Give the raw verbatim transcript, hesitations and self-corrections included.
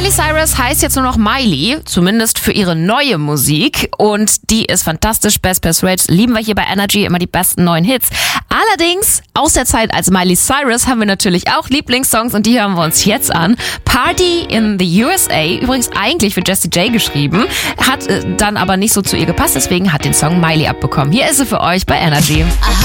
Miley Cyrus heißt jetzt nur noch Miley, zumindest für ihre neue Musik. Und die ist fantastisch. Best Best Rates lieben wir hier bei Energy, immer die besten neuen Hits. Allerdings, aus der Zeit als Miley Cyrus haben wir natürlich auch Lieblingssongs und die hören wir uns jetzt an. Party in the U S A, übrigens eigentlich für Jessie J geschrieben, hat äh, dann aber nicht so zu ihr gepasst, deswegen hat den Song Miley abbekommen. Hier ist sie für euch bei Energy.